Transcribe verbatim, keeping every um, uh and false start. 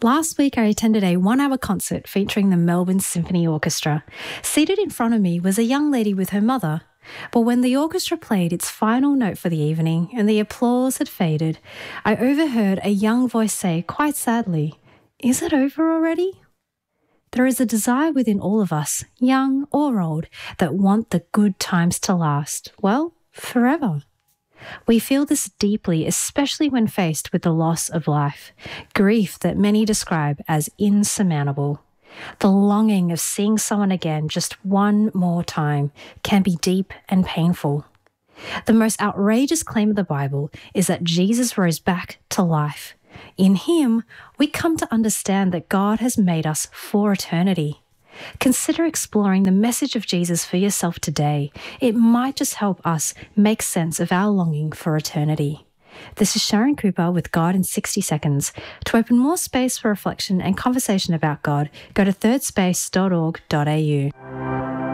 Last week, I attended a one-hour concert featuring the Melbourne Symphony Orchestra. Seated in front of me was a young lady with her mother. But when the orchestra played its final note for the evening and the applause had faded, I overheard a young voice say quite sadly, "Is it over already?" There is a desire within all of us, young or old, that want the good times to last, well, forever. We feel this deeply, especially when faced with the loss of life, grief that many describe as insurmountable. The longing of seeing someone again just one more time can be deep and painful. The most outrageous claim of the Bible is that Jesus rose back to life. In him, we come to understand that God has made us for eternity. Consider exploring the message of Jesus for yourself today. It might just help us make sense of our longing for eternity. This is Sharon Cooper with God in sixty seconds. To open more space for reflection and conversation about God, go to third space dot org dot a u.